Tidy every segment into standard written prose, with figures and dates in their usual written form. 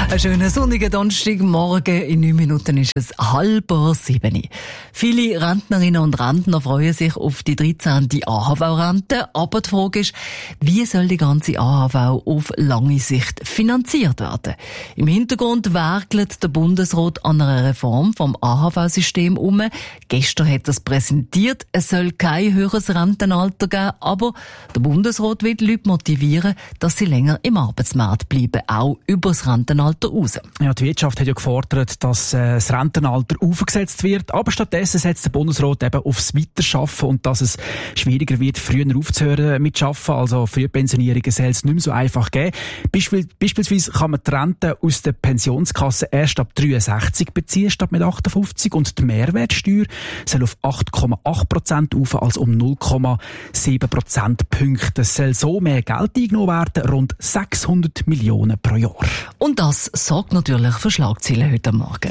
Einen schönen sonnigen Donnerstagmorgen. In 9 Minuten ist es 6:30. Viele Rentnerinnen und Rentner freuen sich auf die 13. AHV-Rente. Aber die Frage ist, wie soll die ganze AHV auf lange Sicht finanziert werden? Im Hintergrund werkelt der Bundesrat an einer Reform vom AHV-System um. Gestern hat er es präsentiert. Es soll kein höheres Rentenalter geben, aber der Bundesrat will die Leute motivieren, dass sie länger im Arbeitsmarkt bleiben, auch über das Rentenalter raus. Ja, die Wirtschaft hat ja gefordert, dass das Rentenalter aufgesetzt wird, aber stattdessen setzt der Bundesrat eben aufs Weiterschaffen und dass es schwieriger wird, früher aufzuhören mit Arbeiten, also Frühpensionierungen soll es nicht mehr so einfach geben. Beispielsweise kann man die Rente aus der Pensionskasse erst ab 63 beziehen, statt mit 58, und die Mehrwertsteuer soll auf 8,8% rauf, als um 0,7 Prozentpunkte. Es soll so mehr Geld eingenommen werden, rund 600 Millionen pro Jahr. Und das sorgt natürlich für Schlagzeilen heute Morgen.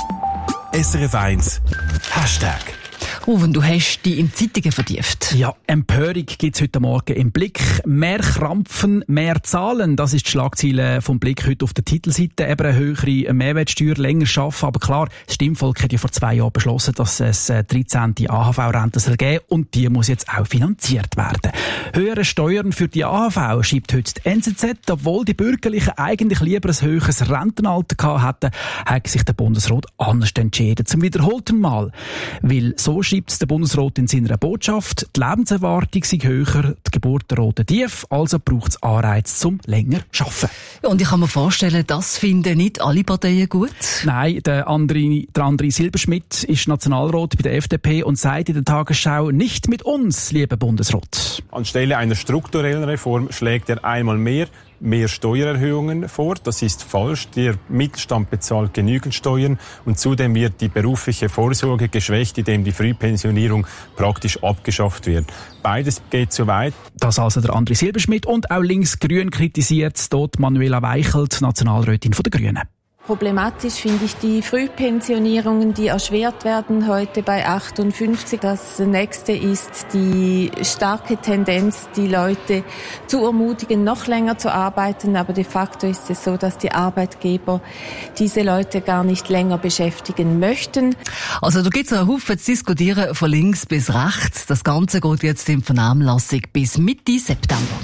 SRF 1 Hashtag. Ruven, du hast dich in Zeitungen vertieft. Ja, Empörung gibt's heute Morgen im Blick. Mehr Krampfen, mehr Zahlen. Das ist die Schlagzeile vom Blick heute auf der Titelseite. Eben eine höhere Mehrwertsteuer, länger arbeiten. Aber klar, das Stimmvolk hat ja vor 2 Jahren beschlossen, dass es 13. AHV-Rente soll geben, und die muss jetzt auch finanziert werden. Höhere Steuern für die AHV, schreibt heute die NZZ. Obwohl die Bürgerlichen eigentlich lieber ein höheres Rentenalter gehabt hätten, hat sich der Bundesrat anders entschieden. Zum wiederholten Mal. Weil so schreibt der Bundesrat in seiner Botschaft, die Lebenserwartung sei höher, die Geburtenrate tief, also braucht es Anreiz zum länger arbeiten. Ja, und ich kann mir vorstellen, das finden nicht alle Parteien gut. Nein, der André Silberschmidt ist Nationalrat bei der FDP und sagt in der Tagesschau, nicht mit uns, lieber Bundesrat. Anstelle einer strukturellen Reform schlägt er einmal mehr Steuererhöhungen vor. Das ist falsch. Der Mittelstand bezahlt genügend Steuern und zudem wird die berufliche Vorsorge geschwächt, indem die Frühpensionierung praktisch abgeschafft wird. Beides geht zu weit. Das also der André Silberschmidt, und auch linksgrün kritisiert dort Manuela Weichelt, Nationalrätin der Grünen. Problematisch finde ich die Frühpensionierungen, die erschwert werden heute bei 58. Das nächste ist die starke Tendenz, die Leute zu ermutigen, noch länger zu arbeiten. Aber de facto ist es so, dass die Arbeitgeber diese Leute gar nicht länger beschäftigen möchten. Also da gibt es einen Haufen zu diskutieren von links bis rechts. Das Ganze geht jetzt in Vernehmlassung bis Mitte September.